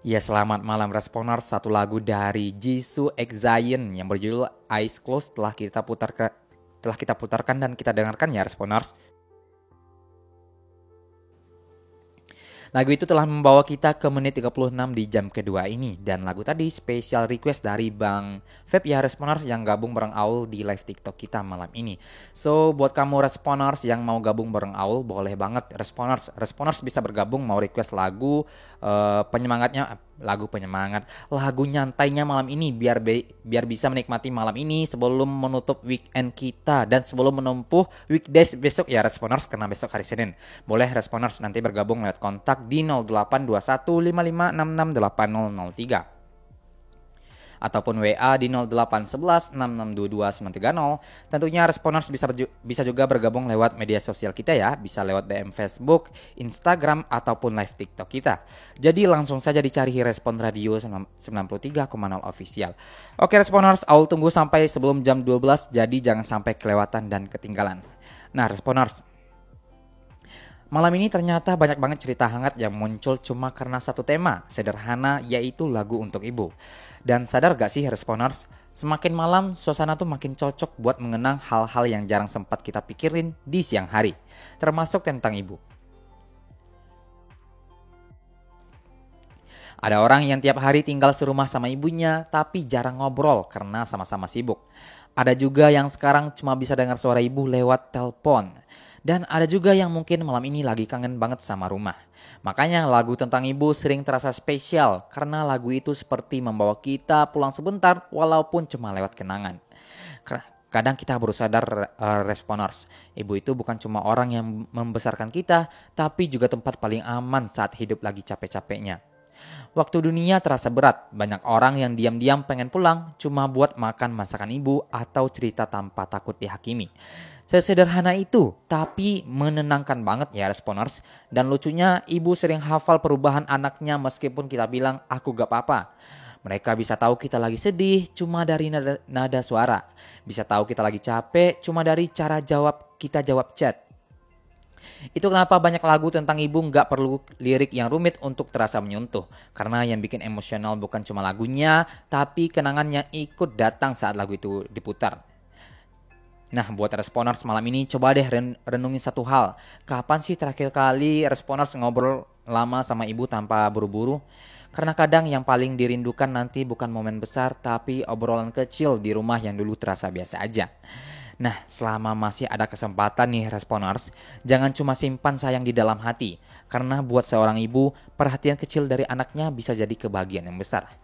Ya, selamat malam Responers. Satu lagu dari Jisoo X Zion yang berjudul Eyes Closed telah kita putarkan dan kita dengarkan ya Responers. Lagu itu telah membawa kita ke menit 36 di jam kedua ini. Dan lagu tadi spesial request dari Bang Feb ya Responers yang gabung bareng Aul di live TikTok kita malam ini. So buat kamu Responers yang mau gabung bareng Aul, boleh banget Responers. Responers bisa bergabung mau request lagu lagu penyemangat, lagu nyantainya malam ini biar bisa menikmati malam ini sebelum menutup weekend kita dan sebelum menempuh weekdays besok ya Responers, karena besok hari Senin. Boleh Responers nanti bergabung lewat kontak di 082155668003 ataupun WA di 0811662230. Tentunya Responers bisa juga bergabung lewat media sosial kita ya, bisa lewat DM Facebook, Instagram ataupun live TikTok kita. Jadi langsung saja dicari Respon Radio 93,0 official. Oke Responers, Aul tunggu sampai sebelum jam 12, jadi jangan sampai kelewatan dan ketinggalan. Nah Responers, malam ini ternyata banyak banget cerita hangat yang muncul cuma karena satu tema, sederhana yaitu lagu untuk ibu. Dan sadar gak sih Responers, semakin malam suasana tuh makin cocok buat mengenang hal-hal yang jarang sempat kita pikirin di siang hari, termasuk tentang ibu. Ada orang yang tiap hari tinggal serumah sama ibunya tapi jarang ngobrol karena sama-sama sibuk. Ada juga yang sekarang cuma bisa dengar suara ibu lewat telepon. Dan ada juga yang mungkin malam ini lagi kangen banget sama rumah. Makanya lagu tentang ibu sering terasa spesial karena lagu itu seperti membawa kita pulang sebentar walaupun cuma lewat kenangan. Kadang kita baru sadar Responers, ibu itu bukan cuma orang yang membesarkan kita, tapi juga tempat paling aman saat hidup lagi capek-capeknya. Waktu dunia terasa berat, banyak orang yang diam-diam pengen pulang cuma buat makan masakan ibu atau cerita tanpa takut dihakimi. Sesederhana itu, tapi menenangkan banget ya Responers. Dan lucunya, ibu sering hafal perubahan anaknya meskipun kita bilang aku gak apa-apa. Mereka bisa tahu kita lagi sedih cuma dari nada suara. Bisa tahu kita lagi capek cuma dari cara kita jawab chat. Itu kenapa banyak lagu tentang ibu nggak perlu lirik yang rumit untuk terasa menyentuh. Karena yang bikin emosional bukan cuma lagunya, tapi kenangannya ikut datang saat lagu itu diputar. Nah, buat Responers malam ini coba deh renungin satu hal. Kapan sih terakhir kali Responers ngobrol lama sama ibu tanpa buru-buru? Karena kadang yang paling dirindukan nanti bukan momen besar, tapi obrolan kecil di rumah yang dulu terasa biasa aja. Nah, selama masih ada kesempatan nih Responers, jangan cuma simpan sayang di dalam hati. Karena buat seorang ibu, perhatian kecil dari anaknya bisa jadi kebahagiaan yang besar.